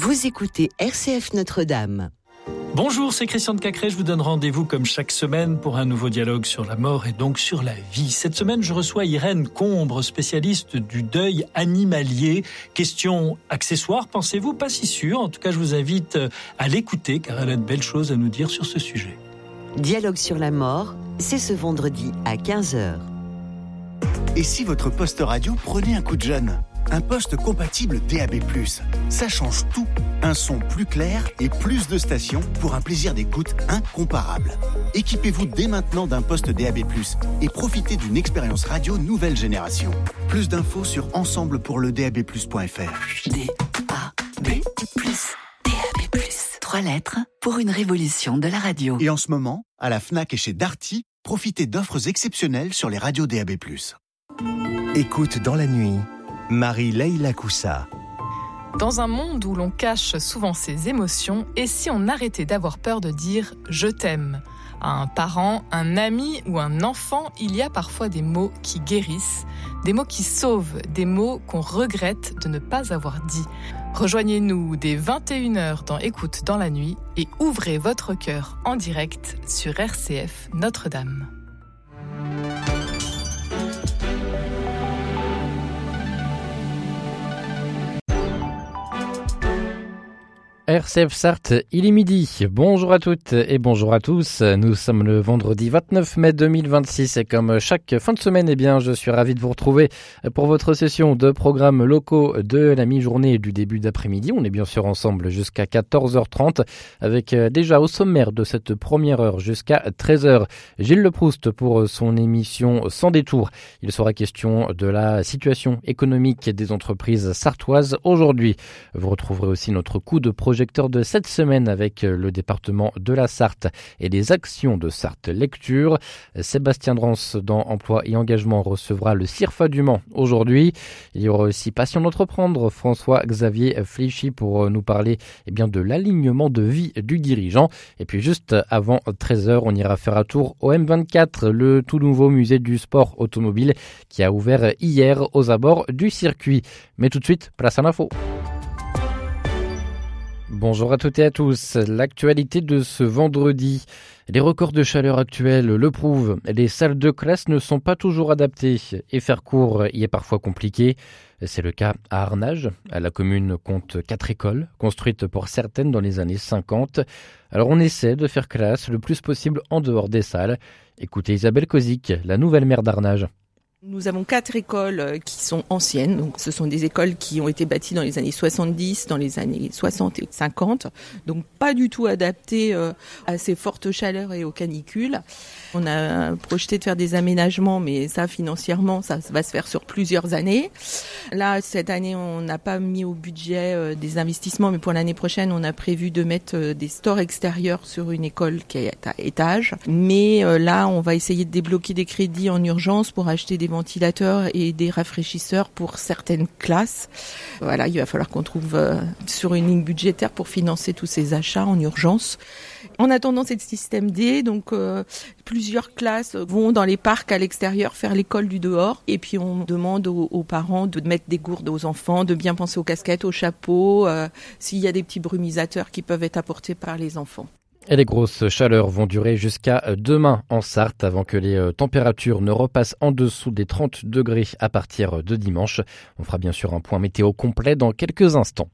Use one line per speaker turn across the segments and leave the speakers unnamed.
Vous écoutez RCF Notre-Dame.
Bonjour, c'est Christian de Cacré. Je vous donne rendez-vous comme chaque semaine pour un nouveau dialogue sur la mort et donc sur la vie. Cette semaine, je reçois Irène Combre, spécialiste du deuil animalier. Question accessoire, pensez-vous? Pas si sûr. En tout cas, je vous invite à l'écouter car elle a de belles choses à nous dire sur ce sujet.
Dialogue sur la mort, c'est ce vendredi à 15h.
Et si votre poste radio prenait un coup de jeune? Un poste compatible DAB+. Ça change tout. Un son plus clair et plus de stations pour un plaisir d'écoute incomparable. Équipez-vous dès maintenant d'un poste DAB+, et profitez d'une expérience radio nouvelle génération. Plus d'infos sur ensemblepourledab+.fr.
DAB+, DAB+. 3 lettres pour une révolution de la radio.
Et en ce moment, à la Fnac et chez Darty, profitez d'offres exceptionnelles sur les radios DAB+.
Écoute dans la nuit, Marie-Leila Coussa.
Dans un monde où l'on cache souvent ses émotions, et si on arrêtait d'avoir peur de dire « je t'aime » à un parent, un ami ou un enfant, il y a parfois des mots qui guérissent, des mots qui sauvent, des mots qu'on regrette de ne pas avoir dit. Rejoignez-nous dès 21h dans Écoute dans la nuit et ouvrez votre cœur en direct sur RCF Notre-Dame.
RCF Sarthe, il est midi. Bonjour à toutes et bonjour à tous. Nous sommes le vendredi 29 mai 2026 et comme chaque fin de semaine, je suis ravi de vous retrouver pour votre session de programmes locaux de la mi-journée du début d'après-midi. On est bien sûr ensemble jusqu'à 14h30 avec déjà au sommaire de cette première heure jusqu'à 13h, Gilles Leproust pour son émission Sans détour. Il sera question de la situation économique des entreprises sartoises aujourd'hui. Vous retrouverez aussi notre coup de projecteur de cette semaine avec le département de la Sarthe et les actions de Sarthe Lecture. Sébastien Drance dans Emploi et Engagement recevra le CIRFA du Mans aujourd'hui. Il y aura aussi Passion d'entreprendre, François-Xavier Flichy pour nous parler de l'alignement de vie du dirigeant. Et puis juste avant 13h, on ira faire un tour au M24, le tout nouveau musée du sport automobile qui a ouvert hier aux abords du circuit. Mais tout de suite, place à l'info. Bonjour à toutes et à tous. L'actualité de ce vendredi. Les records de chaleur actuels le prouvent. Les salles de classe ne sont pas toujours adaptées et faire cours y est parfois compliqué. C'est le cas à Arnage. La commune compte 4 écoles, construites pour certaines dans les années 50. Alors on essaie de faire classe le plus possible en dehors des salles. Écoutez Isabelle Kozik, la nouvelle maire d'Arnage.
Nous avons 4 écoles qui sont anciennes. Donc, ce sont des écoles qui ont été bâties dans les années 70, dans les années 60 et 50. Donc, pas du tout adaptées à ces fortes chaleurs et aux canicules. On a projeté de faire des aménagements, mais ça, financièrement, ça va se faire sur plusieurs années. Là, cette année, on n'a pas mis au budget des investissements, mais pour l'année prochaine, on a prévu de mettre des stores extérieurs sur une école qui est à étage. Mais là, on va essayer de débloquer des crédits en urgence pour acheter des ventilateurs et des rafraîchisseurs pour certaines classes. Voilà, il va falloir qu'on trouve sur une ligne budgétaire pour financer tous ces achats en urgence. En attendant, c'est le système D, donc plusieurs classes vont dans les parcs à l'extérieur faire l'école du dehors. Et puis on demande aux parents de mettre des gourdes aux enfants, de bien penser aux casquettes, aux chapeaux, s'il y a des petits brumisateurs qui peuvent être apportés par les enfants.
Et les grosses chaleurs vont durer jusqu'à demain en Sarthe avant que les températures ne repassent en dessous des 30 degrés à partir de dimanche. On fera bien sûr un point météo complet dans quelques instants.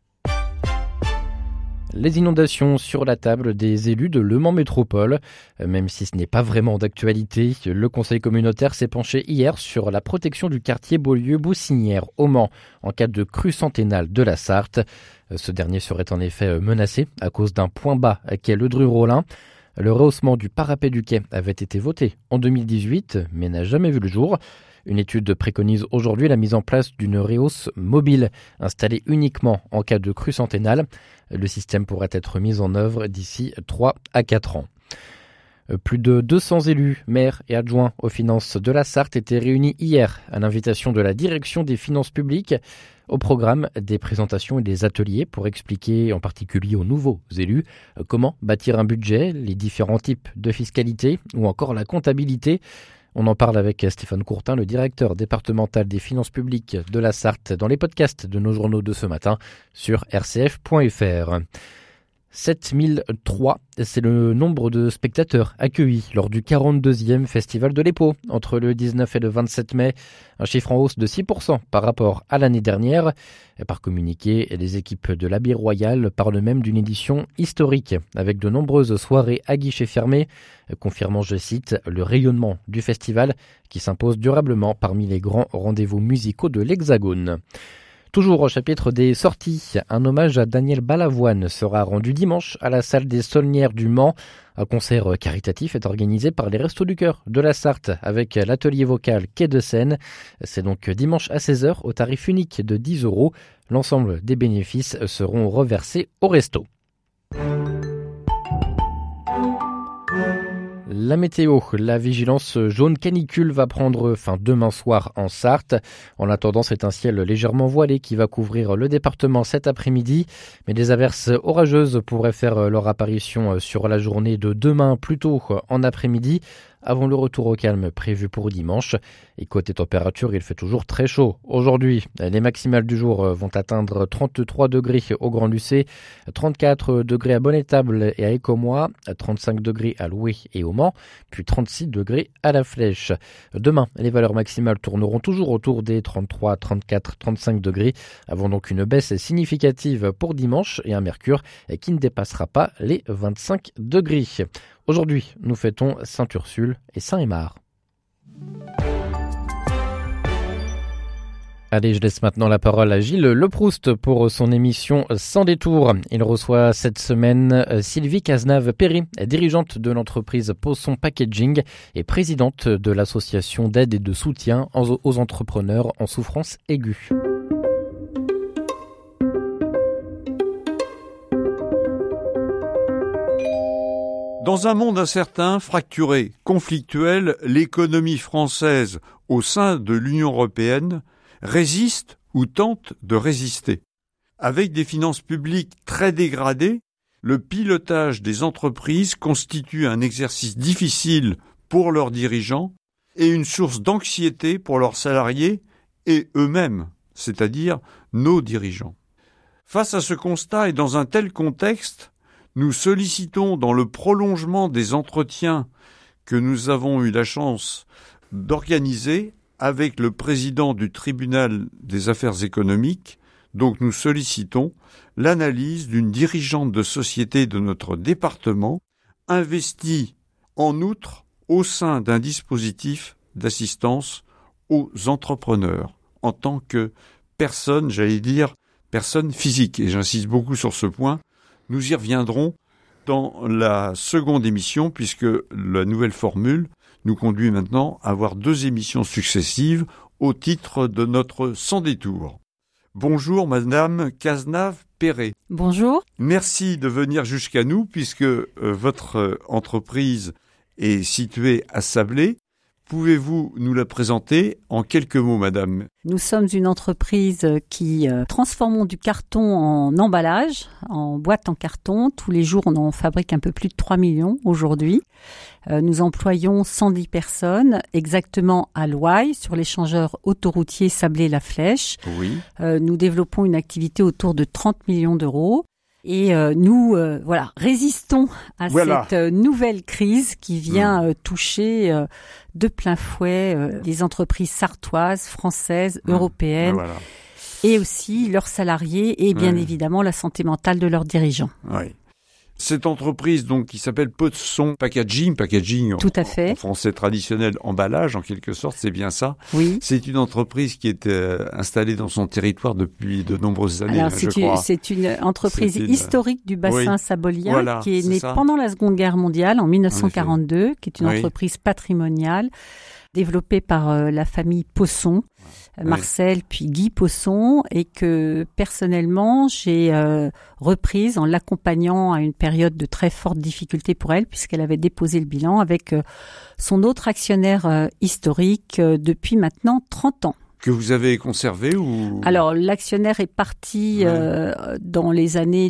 Les inondations sur la table des élus de Le Mans Métropole. Même si ce n'est pas vraiment d'actualité, le conseil communautaire s'est penché hier sur la protection du quartier Beaulieu-Boussinière au Mans en cas de crue centennale de la Sarthe. Ce dernier serait en effet menacé à cause d'un point bas qu'est le Dru-Rollin. Le rehaussement du parapet du quai avait été voté en 2018, mais n'a jamais vu le jour. Une étude préconise aujourd'hui la mise en place d'une rehausse mobile, installée uniquement en cas de crue centennale. Le système pourrait être mis en œuvre d'ici 3 à 4 ans. Plus de 200 élus, maires et adjoints aux finances de la Sarthe étaient réunis hier à l'invitation de la direction des finances publiques. Au programme, des présentations et des ateliers pour expliquer en particulier aux nouveaux élus comment bâtir un budget, les différents types de fiscalité ou encore la comptabilité. On en parle avec Stéphane Courtin, le directeur départemental des finances publiques de la Sarthe, dans les podcasts de nos journaux de ce matin sur rcf.fr. 7003, c'est le nombre de spectateurs accueillis lors du 42e Festival de l'Épau entre le 19 et le 27 mai, un chiffre en hausse de 6% par rapport à l'année dernière. Et par communiqué, les équipes de l'Abbé Royal parlent même d'une édition historique, avec de nombreuses soirées à guichets fermés, confirmant, je cite, le rayonnement du festival qui s'impose durablement parmi les grands rendez-vous musicaux de l'Hexagone. Toujours au chapitre des sorties, un hommage à Daniel Balavoine sera rendu dimanche à la salle des Saulnières du Mans. Un concert caritatif est organisé par les Restos du Cœur de la Sarthe avec l'atelier vocal Quai de Seine. C'est donc dimanche à 16h au tarif unique de 10 €. L'ensemble des bénéfices seront reversés au resto. La météo, la vigilance jaune canicule va prendre fin demain soir en Sarthe. En attendant, c'est un ciel légèrement voilé qui va couvrir le département cet après-midi. Mais des averses orageuses pourraient faire leur apparition sur la journée de demain, plutôt en après-midi, avant le retour au calme prévu pour dimanche. Et côté température, il fait toujours très chaud. Aujourd'hui, les maximales du jour vont atteindre 33 degrés au Grand-Lucé, 34 degrés à Bonnet-Table et à Écomois, 35 degrés à Loué et au Mans, puis 36 degrés à La Flèche. Demain, les valeurs maximales tourneront toujours autour des 33, 34, 35 degrés, avant donc une baisse significative pour dimanche et un mercure qui ne dépassera pas les 25 degrés. Aujourd'hui, nous fêtons Sainte-Ursule et Saint-Aymar. Allez, je laisse maintenant la parole à Gilles Leproust pour son émission Sans détour. Il reçoit cette semaine Sylvie Cazenave-Perry, dirigeante de l'entreprise Poisson Packaging et présidente de l'association d'aide et de soutien aux entrepreneurs en souffrance aiguë.
Dans un monde incertain, fracturé, conflictuel, l'économie française au sein de l'Union européenne résiste ou tente de résister. Avec des finances publiques très dégradées, le pilotage des entreprises constitue un exercice difficile pour leurs dirigeants et une source d'anxiété pour leurs salariés et eux-mêmes, c'est-à-dire nos dirigeants. Face à ce constat et dans un tel contexte, nous sollicitons dans le prolongement des entretiens que nous avons eu la chance d'organiser avec le président du tribunal des affaires économiques, donc nous sollicitons l'analyse d'une dirigeante de société de notre département investie en outre au sein d'un dispositif d'assistance aux entrepreneurs en tant que personne, personne physique. Et j'insiste beaucoup sur ce point. Nous y reviendrons dans la seconde émission puisque la nouvelle formule nous conduit maintenant à avoir 2 émissions successives au titre de notre Sans détour. Bonjour Madame Cazenave-Perry.
Bonjour.
Merci de venir jusqu'à nous puisque votre entreprise est située à Sablé. Pouvez-vous nous la présenter en quelques mots, madame ?
Nous sommes une entreprise qui transformons du carton en emballage, en boîte en carton. Tous les jours, on en fabrique un peu plus de 3 millions aujourd'hui. Nous employons 110 personnes, exactement à Loailles, sur l'échangeur autoroutier Sablé-La Flèche.
Oui.
Nous développons une activité autour de 30 millions d'euros. Et nous résistons à cette nouvelle crise qui vient toucher de plein fouet les entreprises sartoises, françaises, européennes et aussi leurs salariés et bien évidemment la santé mentale de leurs dirigeants.
Oui. Cette entreprise donc qui s'appelle Poisson Packaging
Tout à fait.
En français traditionnel, emballage en quelque sorte, c'est bien ça.
Oui.
C'est une entreprise qui est installée dans son territoire depuis de nombreuses années.
Alors, c'est une entreprise historique du bassin sabolien qui est née pendant la Seconde Guerre mondiale en 1942, qui est une entreprise patrimoniale développée par la famille Poisson, Marcel puis Guy Poisson, et que personnellement j'ai reprise en l'accompagnant à une période de très forte difficulté pour elle puisqu'elle avait déposé le bilan avec son autre actionnaire historique depuis maintenant 30 ans.
que vous avez conservé ou...
Alors, l'actionnaire est parti dans les années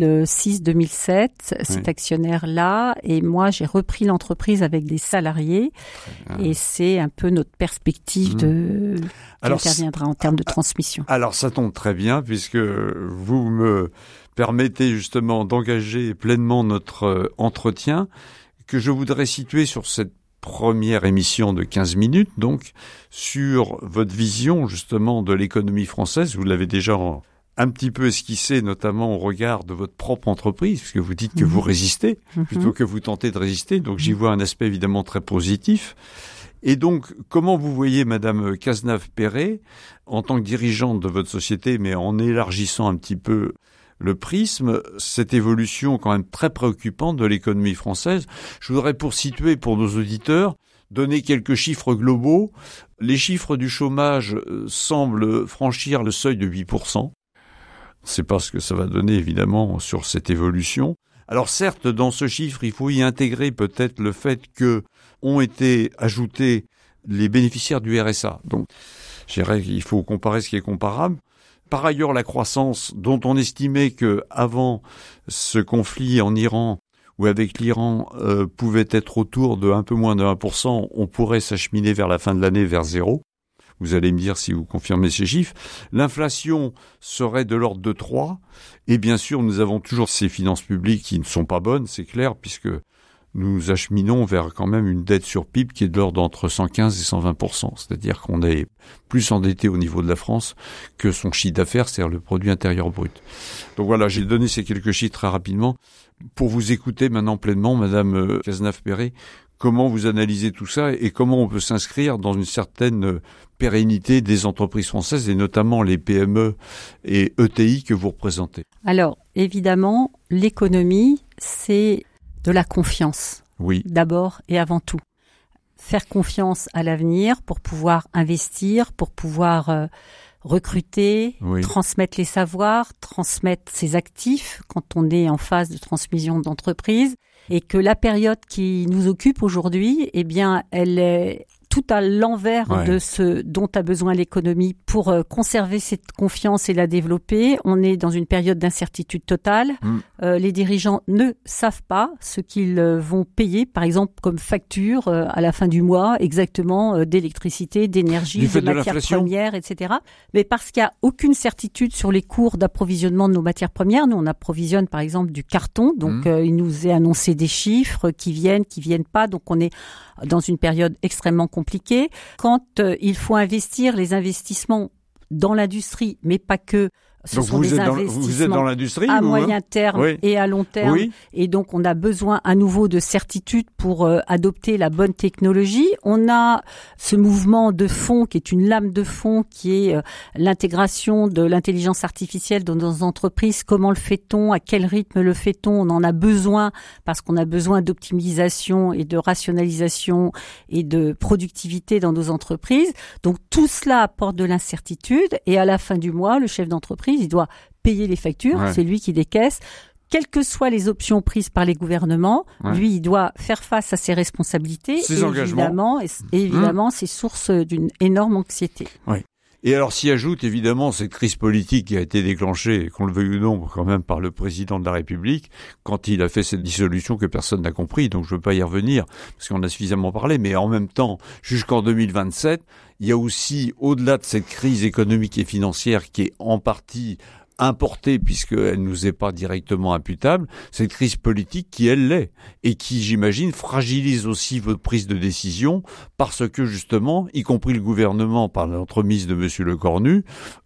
2006-2007, cet actionnaire-là, et moi, j'ai repris l'entreprise avec des salariés, et c'est un peu notre perspective qui interviendra en termes de transmission.
Alors, ça tombe très bien, puisque vous me permettez justement d'engager pleinement notre entretien, que je voudrais situer sur cette première émission de 15 minutes, donc, sur votre vision, justement, de l'économie française. Vous l'avez déjà un petit peu esquissé, notamment au regard de votre propre entreprise, puisque vous dites que vous résistez, plutôt que vous tentez de résister. Donc, j'y vois un aspect évidemment très positif. Et donc, comment vous voyez, Madame Cazenave-Perret, en tant que dirigeante de votre société, mais en élargissant un petit peu le prisme, cette évolution quand même très préoccupante de l'économie française? Je voudrais, pour situer pour nos auditeurs, donner quelques chiffres globaux. Les chiffres du chômage semblent franchir le seuil de 8%. On ne sait pas ce que ça va donner, évidemment, sur cette évolution. Alors certes, dans ce chiffre, il faut y intégrer peut-être le fait que ont été ajoutés les bénéficiaires du RSA. Donc, je dirais qu'il faut comparer ce qui est comparable. Par ailleurs, la croissance dont on estimait que avant ce conflit en Iran ou avec l'Iran pouvait être autour de un peu moins de 1%, on pourrait s'acheminer vers la fin de l'année vers 0. Vous allez me dire si vous confirmez ces chiffres. L'inflation serait de l'ordre de 3. Et bien sûr, nous avons toujours ces finances publiques qui ne sont pas bonnes, c'est clair, puisque nous acheminons vers quand même une dette sur PIB qui est de l'ordre entre 115 et 120%. C'est-à-dire qu'on est plus endetté au niveau de la France que son chiffre d'affaires, c'est-à-dire le produit intérieur brut. Donc voilà, j'ai donné ces quelques chiffres très rapidement. Pour vous écouter maintenant pleinement, Madame Cazenave-Perret, comment vous analysez tout ça et comment on peut s'inscrire dans une certaine pérennité des entreprises françaises et notamment les PME et ETI que vous représentez?
Alors, évidemment, l'économie, c'est de la confiance.
Oui.
D'abord et avant tout. Faire confiance à l'avenir pour pouvoir investir, pour pouvoir recruter, transmettre les savoirs, transmettre ses actifs quand on est en phase de transmission d'entreprise. Et que la période qui nous occupe aujourd'hui, eh bien, elle est tout à l'envers de ce dont a besoin l'économie pour conserver cette confiance et la développer. On est dans une période d'incertitude totale. Les dirigeants ne savent pas ce qu'ils vont payer, par exemple, comme facture à la fin du mois, exactement, d'électricité, d'énergie, de matières premières, etc. Mais parce qu'il n'y a aucune certitude sur les cours d'approvisionnement de nos matières premières. Nous, on approvisionne, par exemple, du carton. Donc, il nous est annoncé des chiffres qui viennent pas. Donc, on est dans une période extrêmement compliquée. Quand il faut investir, les investissements dans l'industrie, mais pas que,
donc vous êtes dans l'industrie
à moyen terme et à long terme. Oui. Et donc, on a besoin à nouveau de certitude pour adopter la bonne technologie. On a ce mouvement de fond qui est une lame de fond qui est l'intégration de l'intelligence artificielle dans nos entreprises. Comment le fait-on? À quel rythme le fait-on? On en a besoin parce qu'on a besoin d'optimisation et de rationalisation et de productivité dans nos entreprises. Donc, tout cela apporte de l'incertitude et à la fin du mois, le chef d'entreprise, il doit payer les factures, c'est lui qui décaisse. Quelles que soient les options prises par les gouvernements, lui, il doit faire face à ses responsabilités.
Ses engagements.
Évidemment, c'est source d'une énorme anxiété.
Oui. Et alors s'y ajoute évidemment cette crise politique qui a été déclenchée, qu'on le veuille ou non, quand même par le président de la République, quand il a fait cette dissolution que personne n'a compris, donc je ne veux pas y revenir, parce qu'on a suffisamment parlé, mais en même temps, jusqu'en 2027, il y a aussi, au-delà de cette crise économique et financière qui est en partie importée puisqu'elle nous est pas directement imputable, cette crise politique qui, elle, l'est, et qui, j'imagine, fragilise aussi votre prise de décision parce que, justement, y compris le gouvernement, par l'entremise de Monsieur Lecornu,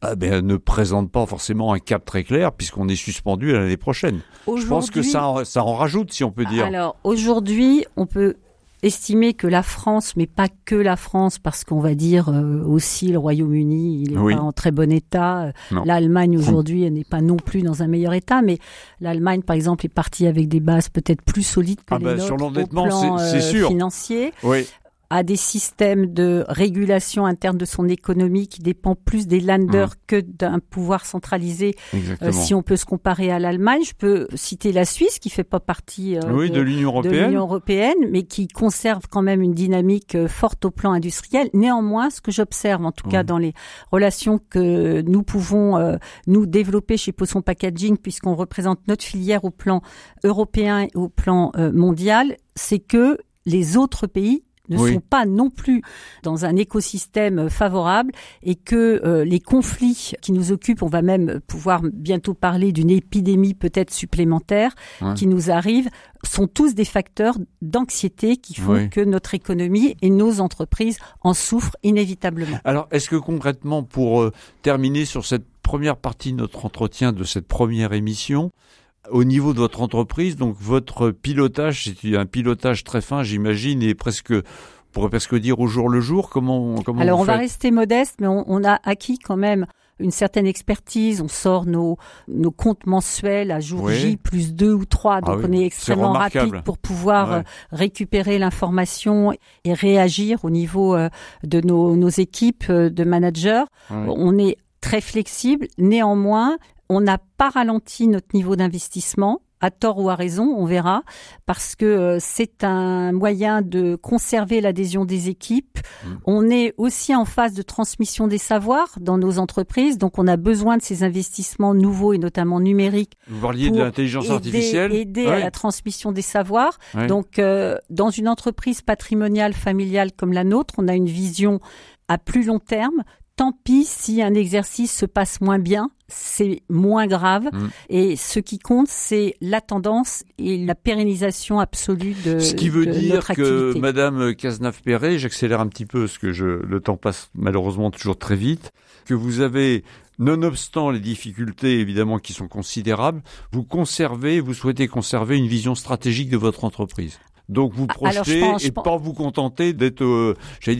ne présente pas forcément un cap très clair puisqu'on est suspendu à l'année prochaine. Je pense que ça en rajoute, si on peut dire. Alors,
aujourd'hui, on peut estimer que la France, mais pas que la France, parce qu'on va dire aussi le Royaume-Uni, il n'est pas en très bon état. L'Allemagne aujourd'hui, elle n'est pas non plus dans un meilleur état, mais l'Allemagne, par exemple, est partie avec des bases peut-être plus solides que les nôtres
sur l'endettement,
au plan
c'est sûr.
Financier.
Oui.
a des systèmes de régulation interne de son économie qui dépend plus des Länder que d'un pouvoir centralisé. Si on peut se comparer à l'Allemagne, je peux citer la Suisse qui fait pas partie
de l'Union européenne,
mais qui conserve quand même une dynamique forte au plan industriel. Néanmoins, ce que j'observe, en tout cas dans les relations que nous pouvons nous développer chez Posson Packaging, puisqu'on représente notre filière au plan européen et au plan mondial, c'est que les autres pays ne sont pas non plus dans un écosystème favorable et que les conflits qui nous occupent, on va même pouvoir bientôt parler d'une épidémie peut-être supplémentaire qui nous arrive, sont tous des facteurs d'anxiété qui font que notre économie et nos entreprises en souffrent inévitablement.
Alors, est-ce que concrètement, pour terminer sur cette première partie de notre entretien, de cette première émission, au niveau de votre entreprise, donc votre pilotage, c'est un pilotage très fin, j'imagine, et on pourrait presque dire au jour le jour. Comment
Alors,
on
va rester modeste, mais on a acquis quand même une certaine expertise. On sort nos comptes mensuels à jour J plus 2 ou 3. Donc, on est extrêmement rapide pour pouvoir récupérer l'information et réagir au niveau de nos équipes de managers. On est très flexible. Néanmoins, on n'a pas ralenti notre niveau d'investissement, à tort ou à raison, on verra, parce que c'est un moyen de conserver l'adhésion des équipes. On est aussi en phase de transmission des savoirs dans nos entreprises, donc on a besoin de ces investissements nouveaux et notamment numériques.
Vous parliez de l'intelligence artificielle.
Aider à la transmission des savoirs. Donc, dans une entreprise patrimoniale, familiale comme la nôtre, on a une vision à plus long terme. Tant pis si un exercice se passe moins bien, c'est moins grave. Et ce qui compte, c'est la tendance et la pérennisation absolue de notre activité.
Ce qui veut dire que Madame Cazenave-Perret, j'accélère un petit peu parce que le temps passe malheureusement toujours très vite, que vous avez, nonobstant les difficultés évidemment qui sont considérables, vous souhaitez conserver une vision stratégique de votre entreprise. Donc vous projetez pas vous contenter d'être,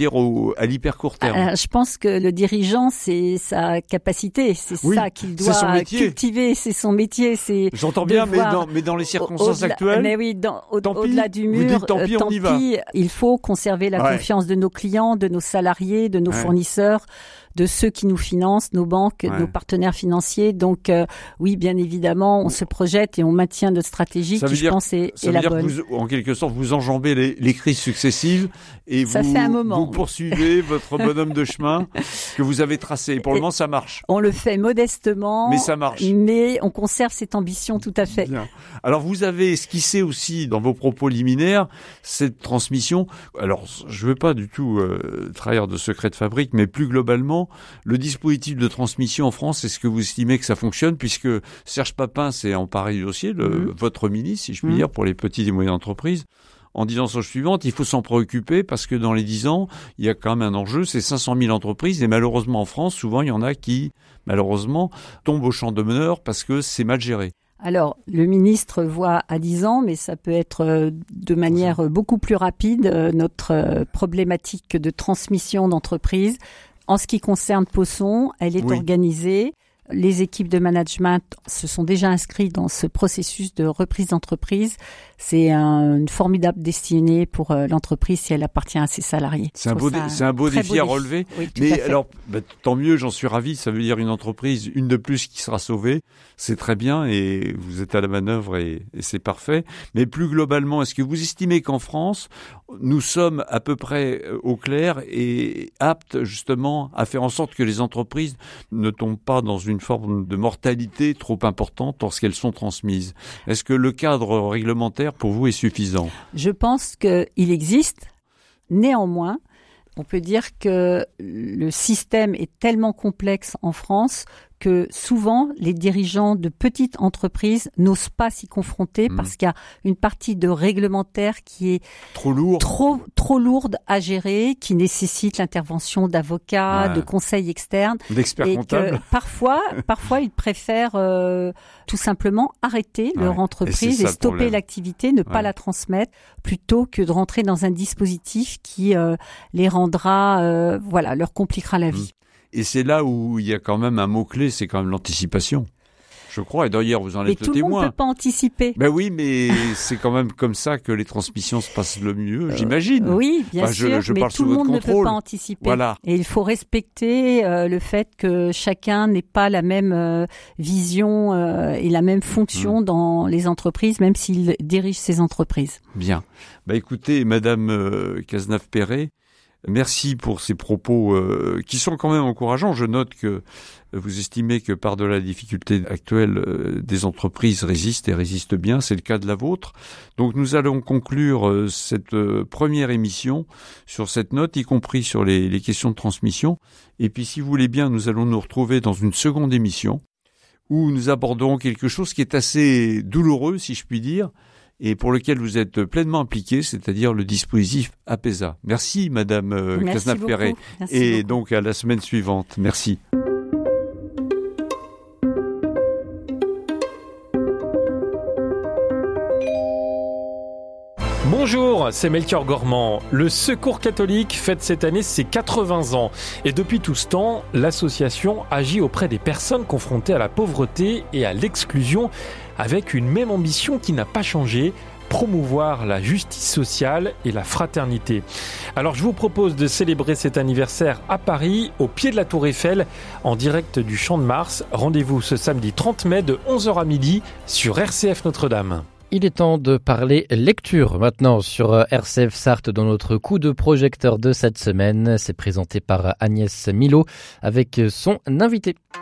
à l'hyper court terme.
Je pense que le dirigeant, c'est sa capacité, c'est ça qu'il doit cultiver, c'est son métier.
J'entends bien, mais dans les circonstances actuelles.
Mais oui, au-delà du mur, tant pis, il faut conserver la confiance de nos clients, de nos salariés, de nos fournisseurs, de ceux qui nous financent, nos banques, nos partenaires financiers. Donc oui, bien évidemment, on se projette et on maintient notre stratégie qui, je pense, est la bonne. Ça veut dire que en quelque sorte, vous enjambez les crises successives et vous poursuivez votre bonhomme de chemin que vous avez tracé. Et pour le moment, ça marche. On le fait modestement, mais ça marche. Mais on conserve cette ambition, tout à fait. Bien. Alors, vous avez esquissé aussi dans vos propos liminaires cette transmission. Alors, je ne veux pas du tout trahir de secret de fabrique, mais plus globalement, le dispositif de transmission en France, est-ce que vous estimez que ça fonctionne, puisque Serge Papin s'est emparé du dossier, votre ministre, si je puis dire, pour les petites et moyennes entreprises, en disant la chose suivante, il faut s'en préoccuper parce que dans les 10 ans, il y a quand même un enjeu, c'est 500 000 entreprises et malheureusement en France, souvent il y en a qui, malheureusement, tombent au champ de meneur parce que c'est mal géré. Alors, le ministre voit à 10 ans, mais ça peut être de manière beaucoup plus rapide, notre problématique de transmission d'entreprise. En ce qui concerne Posson, elle est organisée. Les équipes de management se sont déjà inscrites dans ce processus de reprise d'entreprise. C'est une formidable destinée pour l'entreprise si elle appartient à ses salariés. C'est un beau défi à relever. Oui, mais alors, tant mieux, j'en suis ravi. Ça veut dire une entreprise, une de plus qui sera sauvée. C'est très bien et vous êtes à la manœuvre et c'est parfait. Mais plus globalement, est-ce que vous estimez qu'en France, nous sommes à peu près au clair et aptes justement à faire en sorte que les entreprises ne tombent pas dans une forme de mortalité trop importante lorsqu'elles sont transmises? Est-ce que le cadre réglementaire pour vous est suffisant? Je pense qu'il existe. Néanmoins, on peut dire que le système est tellement complexe en France que souvent, les dirigeants de petites entreprises n'osent pas s'y confronter parce qu'il y a une partie de réglementaire qui est trop lourde à gérer, qui nécessite l'intervention d'avocats, de conseils externes. D'experts comptables. Parfois, ils préfèrent tout simplement arrêter leur entreprise et stopper l'activité, ne pas la transmettre, plutôt que de rentrer dans un dispositif qui les rendra, leur compliquera la vie. Et c'est là où il y a quand même un mot-clé, c'est quand même l'anticipation.
Je crois, et d'ailleurs vous en êtes le témoin.
Mais tout le monde ne peut pas anticiper.
Ben oui, mais c'est quand même comme ça que les transmissions se passent le mieux, j'imagine.
Oui, bien sûr,
je
mais
parle
tout le monde ne peut pas anticiper.
Voilà.
Et il faut respecter le fait que chacun n'ait pas la même vision et la même fonction dans les entreprises, même s'il dirige ces entreprises.
Bien. Écoutez, Madame Cazenave-Perret, merci pour ces propos qui sont quand même encourageants. Je note que vous estimez que par-delà la difficulté actuelle, des entreprises résistent et résistent bien. C'est le cas de la vôtre. Donc nous allons conclure cette première émission sur cette note, y compris sur les questions de transmission. Et puis si vous voulez bien, nous allons nous retrouver dans une seconde émission où nous abordons quelque chose qui est assez douloureux, si je puis dire, et pour lequel vous êtes pleinement impliqué, c'est-à-dire le dispositif APESA. Merci, Madame Cazenave-Perret. Et beaucoup. Donc, à la semaine suivante. Merci.
Bonjour, c'est Melchior Gormand. Le Secours catholique fête cette année ses 80 ans. Et depuis tout ce temps, l'association agit auprès des personnes confrontées à la pauvreté et à l'exclusion avec une même ambition qui n'a pas changé, promouvoir la justice sociale et la fraternité. Alors je vous propose de célébrer cet anniversaire à Paris, au pied de la Tour Eiffel, en direct du Champ de Mars. Rendez-vous ce samedi 30 mai de 11h à midi sur RCF Notre-Dame.
Il est temps de parler lecture maintenant sur RCF Sarthe dans notre coup de projecteur de cette semaine. C'est présenté par Agnès Milo avec son invité.